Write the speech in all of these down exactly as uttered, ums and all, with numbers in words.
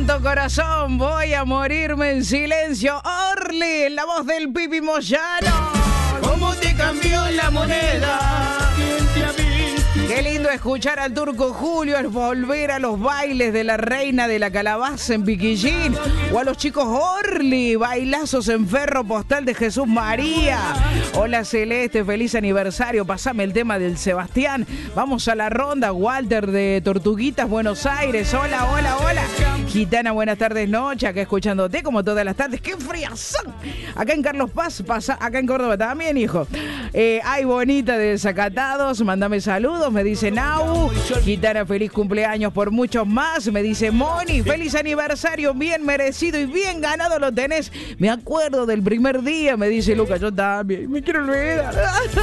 Tonto corazón, voy a morirme en silencio. Orly, la voz del Pipi Moyano. ¿Cómo te cambió la moneda? Qué lindo escuchar al Turco Julio, es volver a los bailes de la reina de la calabaza en Piquillín, o a los chicos Orly, bailazos en Ferro Postal de Jesús María. Hola Celeste, feliz aniversario, pasame el tema del Sebastián. Vamos a la ronda, Walter de Tortuguitas, Buenos Aires. Hola, hola, hola. Gitana, buenas tardes, noche, acá escuchándote como todas las tardes. ¡Qué friazón! Acá en Carlos Paz, pasa, acá en Córdoba también, hijo. Eh, ay, bonita de Desacatados, mándame saludos, me dice Nau. Gitana, feliz cumpleaños por muchos más, me dice Moni. Feliz aniversario, bien merecido y bien ganado lo tenés. Me acuerdo del primer día, me dice Lucas, yo también, me quiero olvidar.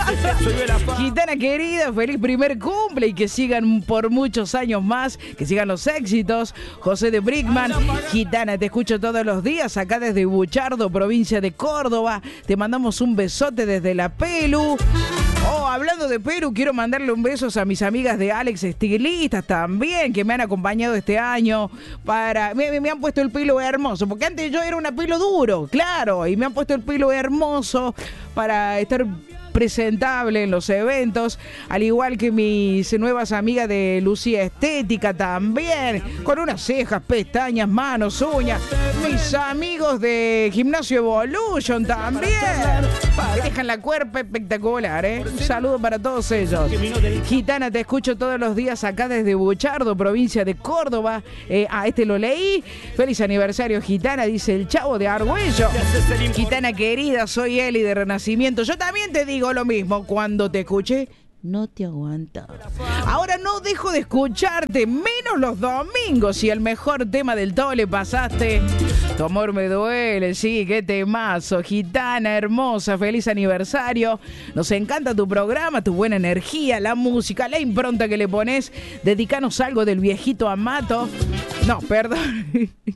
Gitana querida, feliz primer cumple y que sigan por muchos años más, que sigan los éxitos. José de Brickman, Gitana, te escucho todos los días acá desde Buchardo, provincia de Córdoba. Te mandamos un besote desde la Pelu. Oh, hablando de Perú, quiero mandarle un beso a mis amigas de Alex Estilistas también, que me han acompañado este año para... Me, me han puesto el pelo hermoso, porque antes yo era una pelo duro, claro, y me han puesto el pelo hermoso para estar presentable en los eventos, al igual que mis nuevas amigas de Lucía Estética también, con unas cejas, pestañas, manos, uñas, mis amigos de Gimnasio Evolution también, que dejan la cuerpa espectacular, ¿eh? Un saludo para todos ellos. Gitana, te escucho todos los días acá desde Buchardo, provincia de Córdoba. Eh, ah, este lo leí. Feliz aniversario, Gitana, dice el Chavo de Argüello. Gitana querida, soy Eli de Renacimiento. Yo también te digo lo mismo, cuando te escuché no te aguantaba. Ahora no dejo de escucharte, menos los domingos, y el mejor tema del todo le pasaste. Tu amor me duele, sí, qué temazo. Gitana hermosa, feliz aniversario. Nos encanta tu programa, tu buena energía, la música, la impronta que le pones. Dedicanos algo del viejito Amato. No, perdón.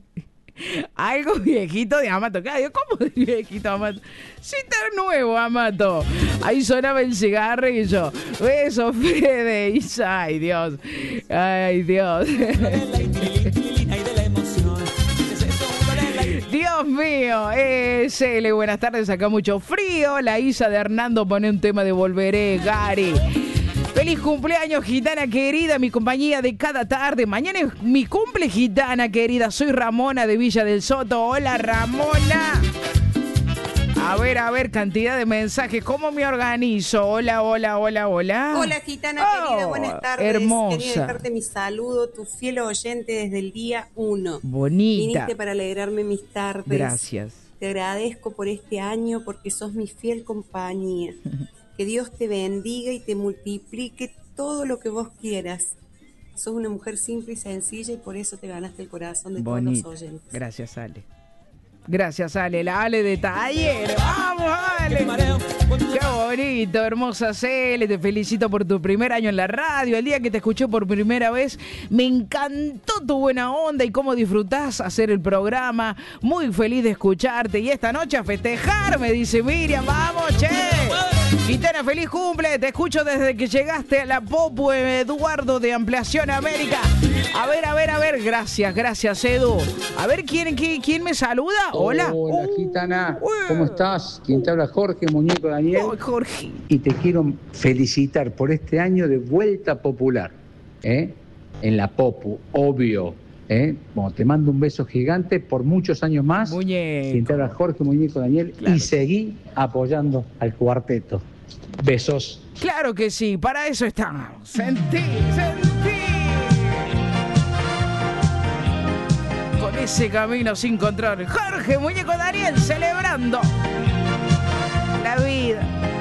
Algo viejito de Amato. ¿Cómo de viejito Amato? Sí, está nuevo, Amato. Ahí sonaba el cigarrillo. Beso, Fede. Ay, Dios. Ay, Dios. Dios mío. Eh, Cele, buenas tardes. Acá mucho frío. La Isa de Hernando pone un tema de Volveré, Gary. Feliz cumpleaños, Gitana querida, mi compañía de cada tarde. Mañana es mi cumple, Gitana querida. Soy Ramona de Villa del Soto. Hola, Ramona. A ver, a ver, cantidad de mensajes. ¿Cómo me organizo? Hola, hola, hola, hola. Hola, Gitana oh, querida, buenas tardes. Hermosa. Quería dejarte mi saludo, tu fiel oyente desde el día uno. Bonita. Viniste para alegrarme mis tardes. Gracias. Te agradezco por este año porque sos mi fiel compañía. Que Dios te bendiga y te multiplique todo lo que vos quieras. Sos una mujer simple y sencilla y por eso te ganaste el corazón de Bonita. Todos los oyentes. Gracias, Ale. Gracias, Ale. La Ale de Taller. ¡Vamos, Ale! ¡Qué bonito, hermosa Cele! Te felicito por tu primer año en la radio. El día que te escuché por primera vez, me encantó tu buena onda y cómo disfrutás hacer el programa. Muy feliz de escucharte. Y esta noche a festejar, me dice Miriam. ¡Vamos, che! Gitana, feliz cumple. Te escucho desde que llegaste a la Popu, Eduardo de Ampliación América. A ver, a ver, a ver. Gracias, gracias, Edu. A ver, ¿quién, quién, quién me saluda? Hola. Hola, Gitana. ¿Cómo estás? Quien te habla, Jorge, muñeco Daniel. Oh, Jorge. Y te quiero felicitar por este año de vuelta popular. ¿eh? En la Popu, obvio. ¿eh? Bueno, te mando un beso gigante por muchos años más. Muñeco. Quien te habla, Jorge, muñeco Daniel. Claro. Y seguí apoyando al cuarteto. Besos. Claro que sí, para eso estamos. Sentí, sentí. Con ese camino sin control. Jorge, muñeco Daniel, celebrando la vida.